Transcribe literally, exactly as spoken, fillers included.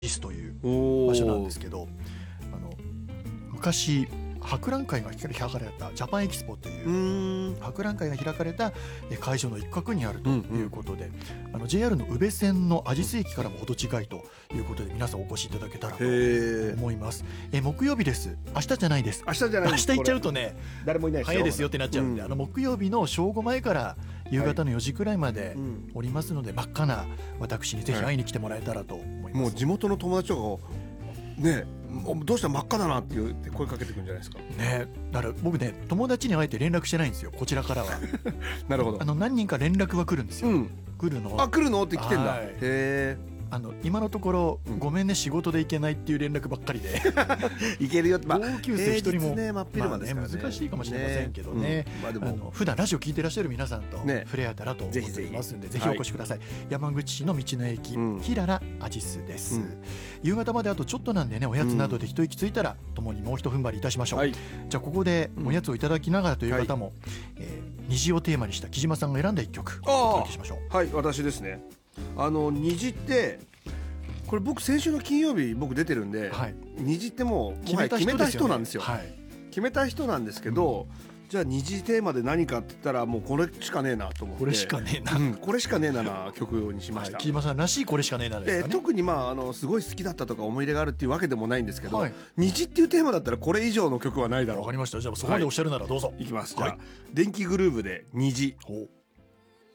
リスという場所なんですけど、あの昔博覧会が開かれたジャパンエキスポという博覧会が開かれた会場の一角にあるということで、うんうん、あの ジェイアール の宇部線の阿知須駅からも程近いということで皆さんお越しいただけたらと思います。え木曜日です。明日じゃないです。 明日じゃない。 明日行っちゃうとね誰もいないですよ、 早いですよってなっちゃうんで、うん、あの木曜日の正午前から夕方のよじくらいまでおりますので、はい、真っ赤な私にぜひ会いに来てもらえたらと思います。 もう地元の友達とかねどうしたら真っ赤だなって言って声かけてくるんじゃないですかね。だから僕ね友達に会えて連絡してないんですよ、こちらからは。 なるほど。 あの何人か連絡は来るんですよ、うん、来るのあ来るのって来てんだ。へえ。 あの今のところ、うん、ごめんね仕事で行けないっていう連絡ばっかりで行けるよって、まあ、 同級生一人も、 ねまあねまあね、 難しいかもしれませんけどね、うんまあ、でもあの普段ラジオ聞いてらっしゃる皆さんと触れ合えたらと思っておりますので、ね、ぜひお越しください、はい、山口市の道の駅、うん、平良アジスです、うん、夕方まであとちょっとなんでね、おやつなどで一息ついたら共にもう一踏ん張りいたしましょう、はい、じゃあここでおやつをいただきながらという方も、はいえー、虹をテーマにした木島さんが選んだ一曲お届けしましょう。 はい、私ですね。あの虹ってこれ僕先週の金曜日僕出てるんで、はい、虹ってもう決めた人ですよね。決めた人なんですよ、はい、決めた人なんですけど、うん、じゃあ虹テーマで何かって言ったらもうこれしかねえなと思って、 これしかねえな、 うん、これしかねえなな曲にしました、 はい、木島さんらしいこれしかねえなですかね。 で特にまああのすごい好きだったとか思い入れがあるっていうわけでもないんですけど、はい、虹っていうテーマだったらこれ以上の曲はないだろう。 わかりました。じゃあそこまでおっしゃるならどうぞ、 はい、いきます。じゃあ、はい、電気グルーヴで虹。ほう